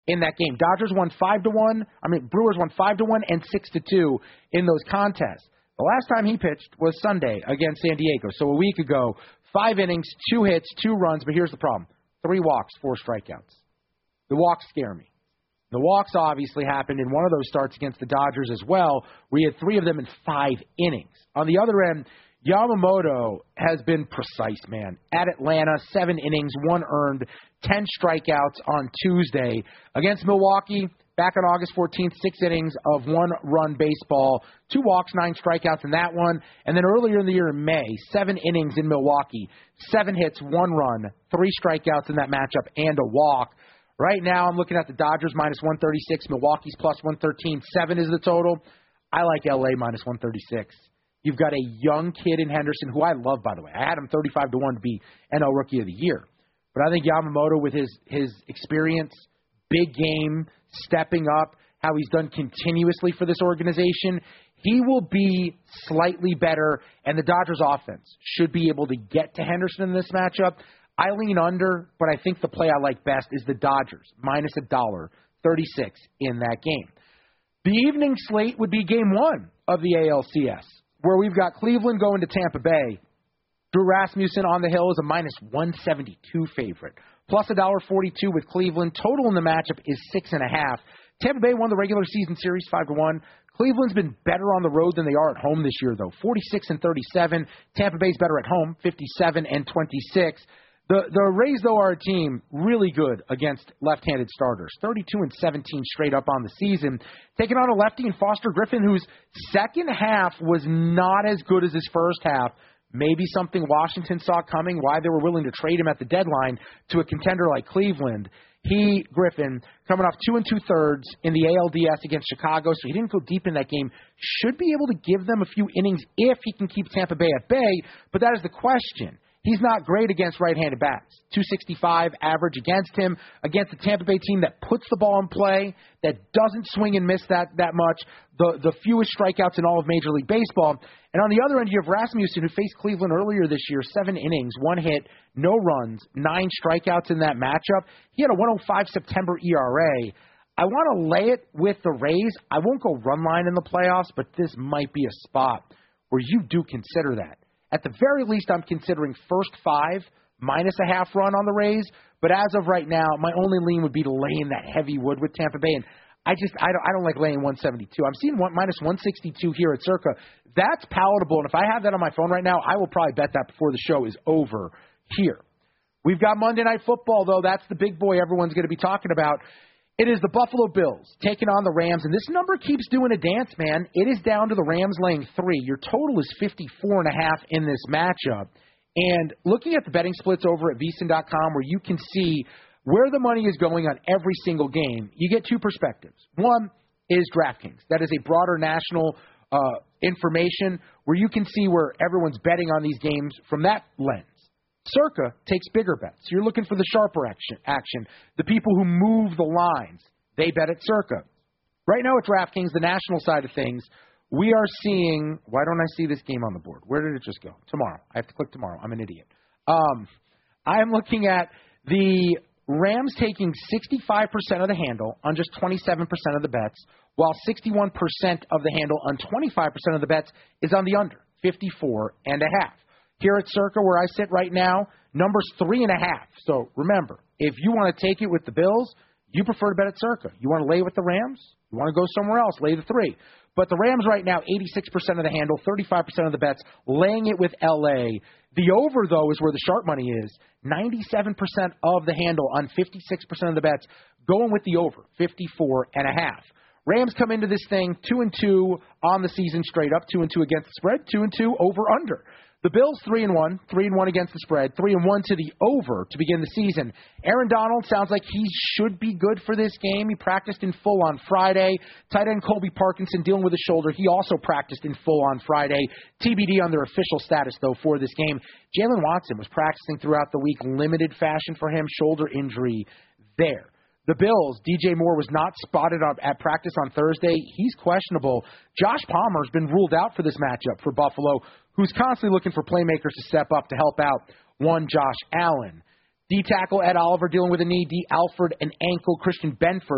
in that game. Dodgers won 5-1. Brewers won 5-1 and 6-2 in those contests. The last time he pitched was Sunday against San Diego. So a week ago, 5 innings, 2 hits, 2 runs. But here's the problem. 3 walks, 4 strikeouts. The walks scare me. The walks obviously happened in one of those starts against the Dodgers as well, where he had 3 of them in 5 innings. On the other end, Yamamoto has been precise, man. At Atlanta, 7 innings, 1 earned, 10 strikeouts on Tuesday. Against Milwaukee, back on August 14th, 6 innings of 1-run baseball, 2 walks, 9 strikeouts in that one. And then earlier in the year in May, 7 innings in Milwaukee, 7 hits, 1 run, 3 strikeouts in that matchup, and a walk. Right now, I'm looking at the Dodgers minus 136, Milwaukee's plus 113, 7 is the total. I like L.A. minus 136. You've got a young kid in Henderson, who I love, by the way. I had him 35-1 to be NL Rookie of the Year. But I think Yamamoto, with his experience, big game, stepping up, how he's done continuously for this organization, he will be slightly better, and the Dodgers offense should be able to get to Henderson in this matchup. I lean under, but I think the play I like best is the Dodgers, minus $1.36 in that game. The evening slate would be game 1 of the ALCS, where we've got Cleveland going to Tampa Bay. Drew Rasmussen on the hill is a minus 172 favorite, plus $1.42 with Cleveland. Total in the matchup is 6.5. Tampa Bay won the regular season series 5-1. Cleveland's been better on the road than they are at home this year, though. 46-37. Tampa Bay's better at home, 57-26. The Rays, though, are a team really good against left-handed starters. 32-17 straight up on the season. Taking on a lefty in Foster Griffin, whose second half was not as good as his first half. Maybe something Washington saw coming, why they were willing to trade him at the deadline to a contender like Cleveland. Griffin, coming off 2 2/3 in the ALDS against Chicago, so he didn't go deep in that game, should be able to give them a few innings if he can keep Tampa Bay at bay, but that is the question. He's not great against right-handed bats. 265 average against him, against a Tampa Bay team that puts the ball in play, that doesn't swing and miss that much, the fewest strikeouts in all of Major League Baseball. And on the other end, you have Rasmussen, who faced Cleveland earlier this year, 7 innings, 1 hit, no runs, 9 strikeouts in that matchup. He had a 1.05 September ERA. I want to lay it with the Rays. I won't go run line in the playoffs, but this might be a spot where you do consider that. At the very least, I'm considering first 5 minus a half run on the Rays. But as of right now, my only lean would be to lay in that heavy wood with Tampa Bay. And I don't like laying 172. I'm seeing minus 162 here at Circa. That's palatable. And if I have that on my phone right now, I will probably bet that before the show is over here. We've got Monday Night Football, though. That's the big boy everyone's going to be talking about. It is the Buffalo Bills taking on the Rams, and this number keeps doing a dance, man. It is down to the Rams laying 3. Your total is 54.5 in this matchup. And looking at the betting splits over at VSiN.com, where you can see where the money is going on every single game, you get 2 perspectives. One is DraftKings. That is a broader national information where you can see where everyone's betting on these games from that lens. Circa takes bigger bets. You're looking for the sharper action. The people who move the lines, they bet at Circa. Right now at DraftKings, the national side of things, we are seeing, why don't I see this game on the board? Where did it just go? Tomorrow. I have to click tomorrow. I'm an idiot. I am looking at the Rams taking 65% of the handle on just 27% of the bets, while 61% of the handle on 25% of the bets is on the under, 54.5. Here at Circa, where I sit right now, number's 3.5. So remember, if you want to take it with the Bills, you prefer to bet at Circa. You want to lay with the Rams? You want to go somewhere else, lay the 3. But the Rams right now, 86% of the handle, 35% of the bets, laying it with L.A. The over, though, is where the sharp money is. 97% of the handle on 56% of the bets, going with the over, 54.5. Rams come into this thing 2-2 on the season straight up, 2-2 against the spread, 2-2 over-under. The Bills 3-1, 3-1 against the spread, 3-1 to the over to begin the season. Aaron Donald sounds like he should be good for this game. He practiced in full on Friday. Tight end Colby Parkinson dealing with a shoulder. He also practiced in full on Friday. TBD on their official status, though, for this game. Jalen Watson was practicing throughout the week, limited fashion for him, shoulder injury there. The Bills, DJ Moore was not spotted at practice on Thursday. He's questionable. Josh Palmer's been ruled out for this matchup for Buffalo, who's constantly looking for playmakers to step up to help out one Josh Allen. D-tackle Ed Oliver dealing with a knee. D. Alford an ankle. Christian Benford